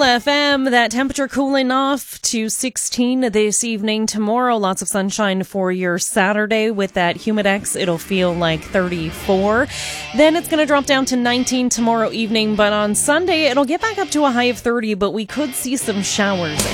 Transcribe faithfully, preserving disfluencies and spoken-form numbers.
F M, that temperature cooling off to sixteen this evening. Tomorrow, lots of sunshine for your Saturday. With that Humidex, it'll feel like thirty-four. Then it's going to drop down to nineteen tomorrow evening, but on Sunday, it'll get back up to a high of thirty, but we could see some showers.